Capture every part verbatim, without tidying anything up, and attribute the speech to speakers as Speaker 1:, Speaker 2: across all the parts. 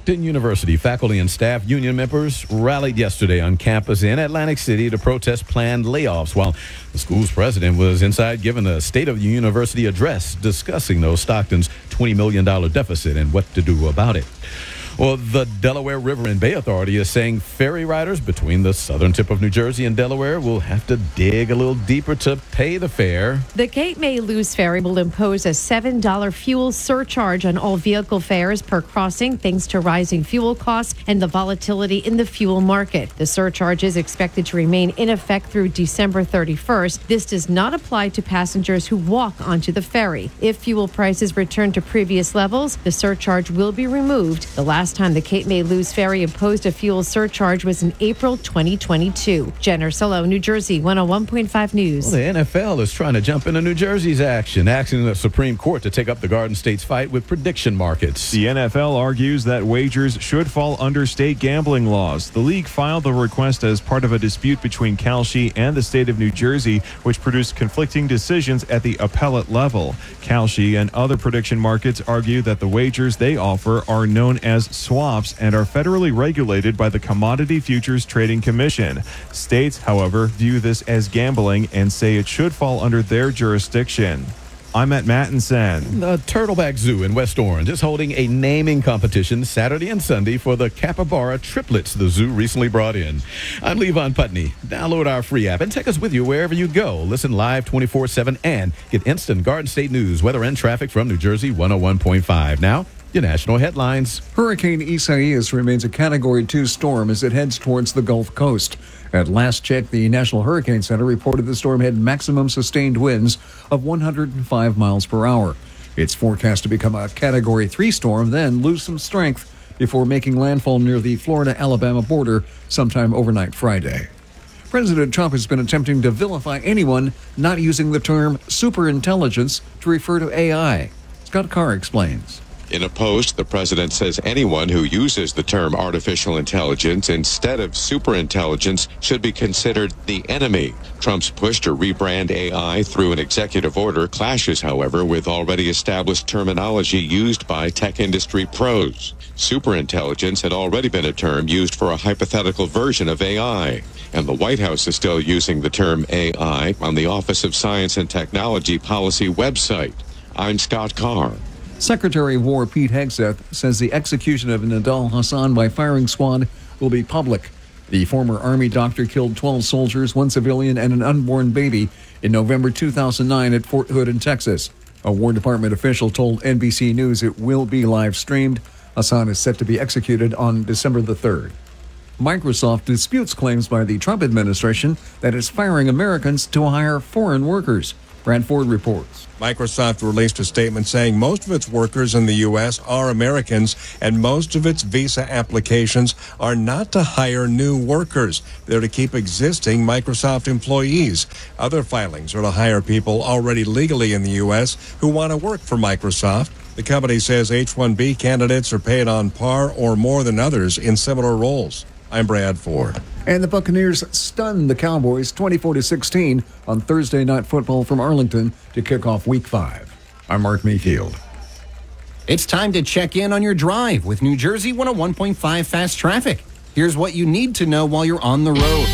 Speaker 1: Stockton University faculty and staff union members rallied yesterday on campus in Atlantic City to protest planned layoffs while the school's president was inside giving a State of the University address discussing those Stockton's twenty million dollars deficit and what to do about it. Well, the Delaware River and Bay Authority is saying ferry riders between the southern tip of New Jersey and Delaware will have to dig a little deeper to pay the fare.
Speaker 2: The Cape May Lewes Ferry will impose a seven dollars fuel surcharge on all vehicle fares per crossing thanks to rising fuel costs and the volatility in the fuel market. The surcharge is expected to remain in effect through December thirty-first. This does not apply to passengers who walk onto the ferry. If fuel prices return to previous levels, the surcharge will be removed. The last time the Cape May Lewes Ferry imposed a fuel surcharge was in April twenty twenty-two. Jen Ursullo, New Jersey, one oh one point five News.
Speaker 1: Well, the N F L is trying to jump into New Jersey's action, asking the Supreme Court to take up the Garden State's fight with prediction markets.
Speaker 3: The N F L argues that wagers should fall under state gambling laws. The league filed the request as part of a dispute between Kalshi and the state of New Jersey, which produced conflicting decisions at the appellate level. Kalshi and other prediction markets argue that the wagers they offer are known as swaps and are federally regulated by the Commodity Futures Trading Commission. States, however, view this as gambling and say it should fall under their jurisdiction. I'm at Mattinson.
Speaker 1: The Turtleback Zoo in West Orange is holding a naming competition Saturday and Sunday for the capybara triplets the zoo recently brought in. I'm Levon Putney. Download our free app and take us with you wherever you go. Listen live twenty-four seven and get instant Garden State news, weather, and traffic from New Jersey one oh one point five. Now, your national headlines.
Speaker 4: Hurricane Isaias remains a Category two storm as it heads towards the Gulf Coast. At last check, the National Hurricane Center reported the storm had maximum sustained winds of one hundred five miles per hour. It's forecast to become a Category three storm, then lose some strength before making landfall near the Florida-Alabama border sometime overnight Friday. President Trump has been attempting to vilify anyone not using the term superintelligence to refer to A I. Scott Carr explains.
Speaker 5: In a post, the president says anyone who uses the term artificial intelligence instead of superintelligence should be considered the enemy. Trump's push to rebrand A I through an executive order clashes, however, with already established terminology used by tech industry pros. Superintelligence had already been a term used for a hypothetical version of A I, and the White House is still using the term A I on the Office of Science and Technology Policy website. I'm Scott Carr.
Speaker 4: Secretary of War Pete Hegseth says the execution of Nidal Hasan by firing squad will be public. The former Army doctor killed twelve soldiers, one civilian, and an unborn baby in November two thousand nine at Fort Hood in Texas. A War Department official told N B C News it will be live streamed. Hasan is set to be executed on December the third. Microsoft disputes claims by the Trump administration that it's firing Americans to hire foreign workers. Brad Ford reports.
Speaker 6: Microsoft released a statement saying most of its workers in the U S are Americans and most of its visa applications are not to hire new workers. They're to keep existing Microsoft employees. Other filings are to hire people already legally in the U S who want to work for Microsoft. The company says H one B candidates are paid on par or more than others in similar roles. I'm Brad Ford.
Speaker 4: And the Buccaneers stunned the Cowboys twenty-four to sixteen on Thursday Night Football from Arlington to kick off Week five. I'm Mark Mayfield.
Speaker 7: It's time to check in on your drive with New Jersey one oh one point five Fast Traffic. Here's what you need to know while you're on the road.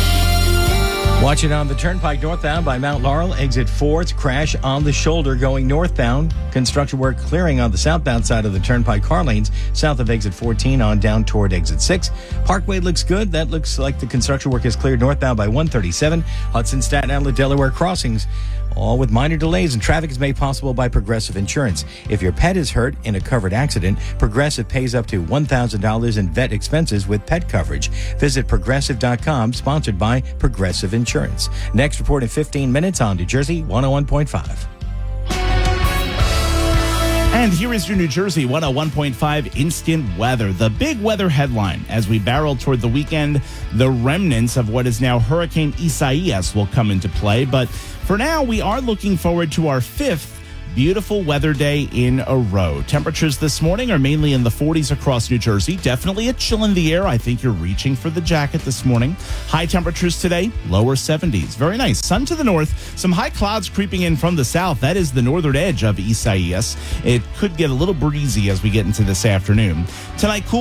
Speaker 8: Watch it on the Turnpike northbound by Mount Laurel. Exit four, it's crash on the shoulder going northbound. Construction work clearing on the southbound side of the Turnpike car lanes south of exit fourteen on down toward exit six. Parkway looks good. That looks like the construction work is cleared northbound by one thirty-seven. Hudson, Staten Island, Delaware crossings, all with minor delays, and traffic is made possible by Progressive Insurance. If your pet is hurt in a covered accident, Progressive pays up to one thousand dollars in vet expenses with pet coverage. Visit progressive dot com, sponsored by Progressive Insurance. Next report in fifteen minutes on New Jersey one oh one point five.
Speaker 9: And here is your New Jersey one oh one point five instant weather. The big weather headline as we barrel toward the weekend, the remnants of what is now Hurricane Isaias will come into play. But for now, we are looking forward to our fifth beautiful weather day in a row. Temperatures this morning are mainly in the forties across New Jersey. Definitely a chill in the air. I think you're reaching for the jacket this morning. High temperatures today, lower seventies. Very nice. Sun to the north. Some high clouds creeping in from the south. That is the northern edge of Isaias. It could get a little breezy as we get into this afternoon. Tonight, cool.